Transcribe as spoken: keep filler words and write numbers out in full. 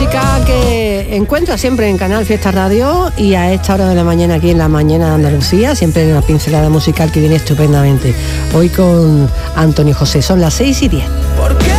música que encuentra siempre en Canal Fiesta Radio y a esta hora de la mañana aquí en la mañana de Andalucía, siempre una pincelada musical que viene estupendamente. Hoy con Antonio José, son las seis y diez. ¿Por qué?